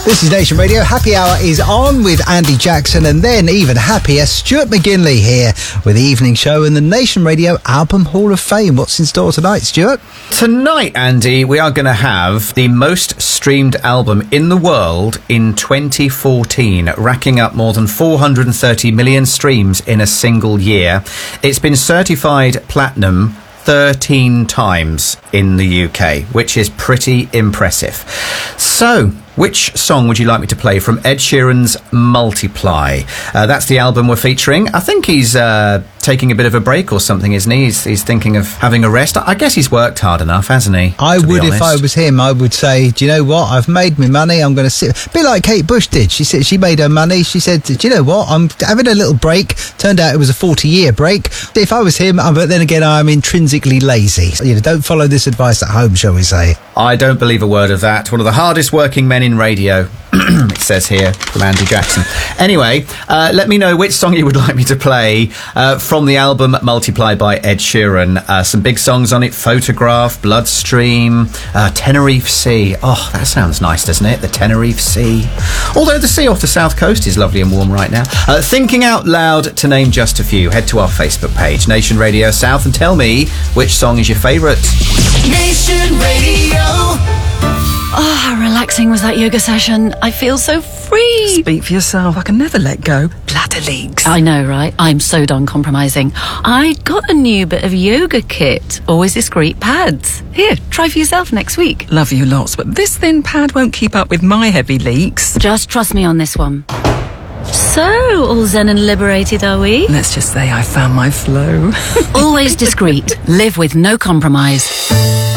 This is Nation Radio. Happy Hour is on with Andy Jackson, and then even happier, Stuart McGinley here with the evening show and the Nation Radio Album Hall of Fame. What's in store tonight, Stuart? Tonight, Andy, we are going to have the most streamed album in the world in 2014, racking up more than 430 million streams in a single year. It's been certified platinum 13 times in the UK, which is pretty impressive. So, which song would you like me to play from Ed Sheeran's Multiply? That's the album we're featuring. I think he's taking a bit of a break or something, isn't he? He's thinking of having a rest. I guess he's worked hard enough, hasn't he? I would, if I was him, I would say, do you know what? I've made my money. I'm going to sit. A bit like Kate Bush did. She said she made her money. She said, do you know what? I'm having a little break. Turned out it was a 40-year break. If I was him, but then again, I'm intrinsically lazy. You know, don't follow this advice at home, shall we say? I don't believe a word of that. One of the hardest working men in radio. It says here from Andy Jackson. Anyway, let me know which song you would like me to play from the album Multiply by Ed Sheeran. Some big songs on it: Photograph, Bloodstream, Tenerife Sea. Oh, that sounds nice, doesn't it? The Tenerife Sea. Although the sea off the south coast is lovely and warm right now. Thinking out loud, to name just a few. Head to our Facebook page, Nation Radio South, and tell me which song is your favourite. Nation Radio. Oh, how relaxing was that yoga session. I feel so free. Speak for yourself. I can never let go. Bladder leaks. I know, right? I'm so done compromising. I got a new bit of yoga kit. Always discreet pads. Here, try for yourself next week. Love you lots, but this thin pad won't keep up with my heavy leaks. Just trust me on this one. So, all zen and liberated, are we? Let's just say I found my flow. Always discreet. Live with no compromise.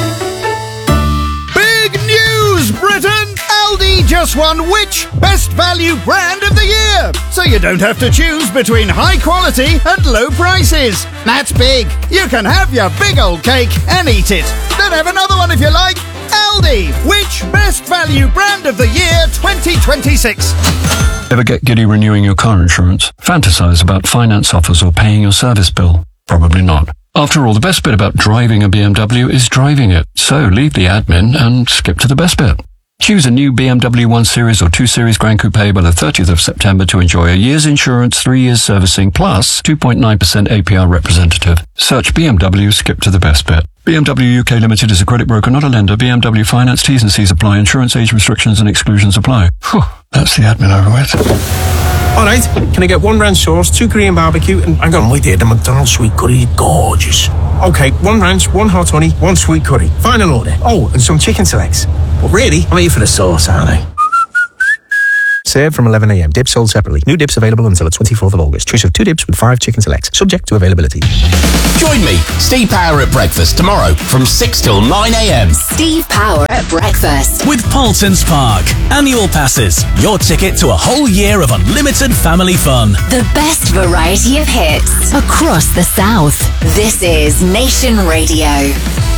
Britain, Aldi just won which Best Value Brand of the Year? So you don't have to choose between high quality and low prices. That's big. You can have your big old cake and eat it. Then have another one if you like. Aldi, which Best Value Brand of the Year 2026? Ever get giddy renewing your car insurance? Fantasize about finance offers or paying your service bill? Probably not. After all, the best bit about driving a BMW is driving it. So leave the admin and skip to the best bit. Choose a new BMW 1 Series or 2 Series Grand Coupe by the 30th of September to enjoy a year's insurance, 3 years servicing, plus 2.9% APR representative. Search BMW, skip to the best bit. BMW UK Limited is a credit broker, not a lender. BMW Finance, T's and C's apply. Insurance age restrictions and exclusions apply. Whew, that's the admin over with. Alright, can I get 1 ranch sauce, 2 Korean barbecue, and hang on, wait there, the McDonald's sweet curry, gorgeous. Okay, 1 ranch, 1 hot honey, 1 sweet curry. Final order. Oh, and some chicken selects. But really, I'm here for the sauce, aren't I? Served from 11 a.m. Dips sold separately. New dips available until the 24th of August. Choice of 2 dips with 5 chicken selects. Subject to availability. Join me, Steve Power at breakfast tomorrow from 6 till 9 a.m. Steve Power at breakfast. With Paulson's Park. Annual passes. Your ticket to a whole year of unlimited family fun. The best variety of hits across the South. This is Nation Radio.